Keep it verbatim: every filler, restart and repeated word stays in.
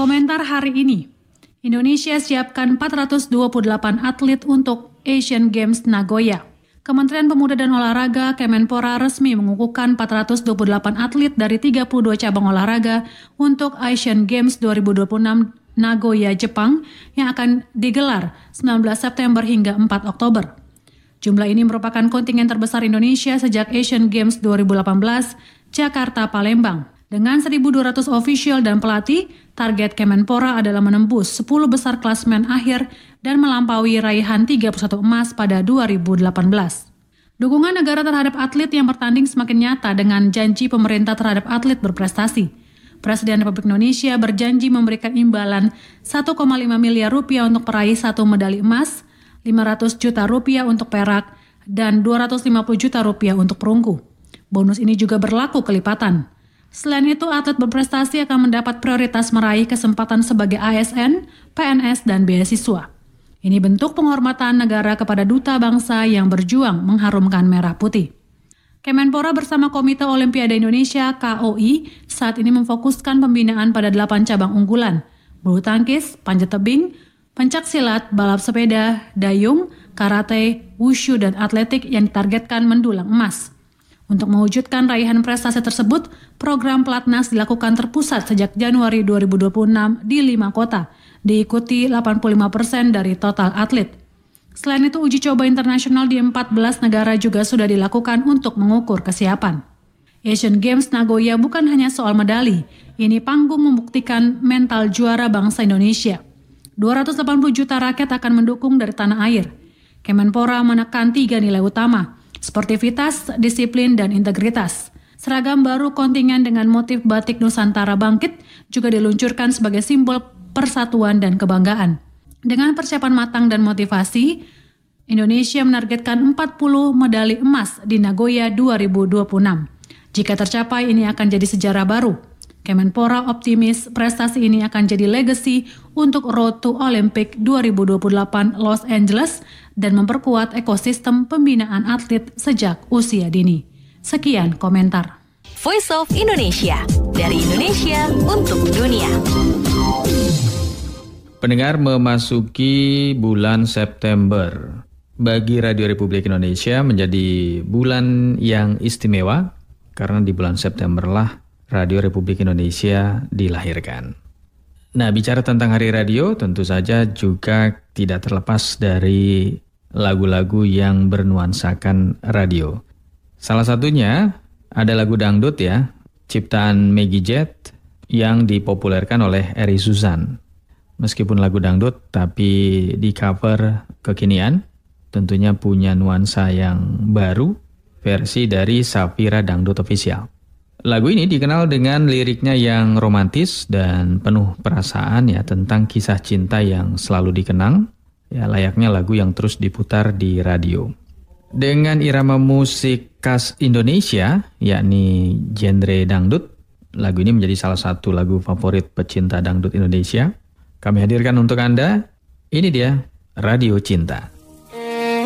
Komentar hari ini, Indonesia siapkan empat ratus dua puluh delapan atlet untuk Asian Games Nagoya. Kementerian Pemuda dan Olahraga Kemenpora resmi mengukuhkan empat ratus dua puluh delapan atlet dari tiga puluh dua cabang olahraga untuk Asian Games dua ribu dua puluh enam Nagoya, Jepang yang akan digelar sembilan belas September hingga empat Oktober. Jumlah ini merupakan kontingen terbesar Indonesia sejak Asian Games dua ribu delapan belas Jakarta Palembang. Dengan seribu dua ratus ofisial dan pelatih, target Kemenpora adalah menembus sepuluh besar klasemen akhir dan melampaui raihan tiga puluh satu emas pada dua ribu delapan belas. Dukungan negara terhadap atlet yang bertanding semakin nyata dengan janji pemerintah terhadap atlet berprestasi. Presiden Republik Indonesia berjanji memberikan imbalan satu koma lima miliar rupiah untuk peraih satu medali emas, lima ratus juta rupiah untuk perak, dan dua ratus lima puluh juta rupiah untuk perunggu. Bonus ini juga berlaku kelipatan. Selain itu, atlet berprestasi akan mendapat prioritas meraih kesempatan sebagai A S N, P N S, dan beasiswa. Ini bentuk penghormatan negara kepada duta bangsa yang berjuang mengharumkan merah putih. Kemenpora bersama Komite Olimpiade Indonesia K O I saat ini memfokuskan pembinaan pada delapan cabang unggulan, bulu tangkis, panjat tebing, pencak silat, balap sepeda, dayung, karate, wushu, dan atletik yang ditargetkan mendulang emas. Untuk mewujudkan raihan prestasi tersebut, program Pelatnas dilakukan terpusat sejak Januari dua ribu dua puluh enam di lima kota, diikuti delapan puluh lima persen dari total atlet. Selain itu, uji coba internasional di empat belas negara juga sudah dilakukan untuk mengukur kesiapan. Asian Games Nagoya bukan hanya soal medali, ini panggung membuktikan mental juara bangsa Indonesia. dua ratus delapan puluh juta rakyat akan mendukung dari tanah air. Kemenpora menekan tiga nilai utama, sportivitas, disiplin, dan integritas. Seragam baru kontingen dengan motif batik Nusantara Bangkit juga diluncurkan sebagai simbol persatuan dan kebanggaan. Dengan persiapan matang dan motivasi, Indonesia menargetkan empat puluh medali emas di Nagoya dua ribu dua puluh enam. Jika tercapai, ini akan jadi sejarah baru. Kemenpora optimis prestasi ini akan jadi legacy untuk Road to Olympic dua ribu dua puluh delapan Los Angeles dan memperkuat ekosistem pembinaan atlet sejak usia dini. Sekian komentar. Voice of Indonesia, dari Indonesia untuk dunia. Pendengar, memasuki bulan September bagi Radio Republik Indonesia menjadi bulan yang istimewa karena di bulan September lah Radio Republik Indonesia dilahirkan. Nah, bicara tentang Hari Radio tentu saja juga tidak terlepas dari lagu-lagu yang bernuansakan radio. Salah satunya ada lagu dangdut ya, ciptaan Maggie Jet yang dipopulerkan oleh Eri Suzan. Meskipun lagu dangdut tapi di cover kekinian, tentunya punya nuansa yang baru, versi dari Safira Dangdut Official. Lagu ini dikenal dengan liriknya yang romantis dan penuh perasaan ya, tentang kisah cinta yang selalu dikenang, ya layaknya lagu yang terus diputar di radio. Dengan irama musik khas Indonesia, yakni genre dangdut, lagu ini menjadi salah satu lagu favorit pecinta dangdut Indonesia. Kami hadirkan untuk Anda, ini dia Radio Cinta.